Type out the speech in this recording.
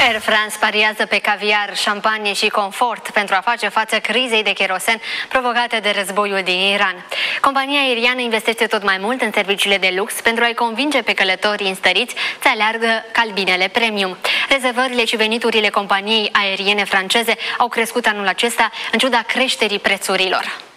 Air France pariază pe caviar, șampanie și confort pentru a face față crizei de kerosen provocate de războiul din Iran. Compania aeriană investește tot mai mult în serviciile de lux pentru a-i convinge pe călătorii înstăriți să aleargă cabinele premium. Rezervările și veniturile companiei aeriene franceze au crescut anul acesta în ciuda creșterii prețurilor.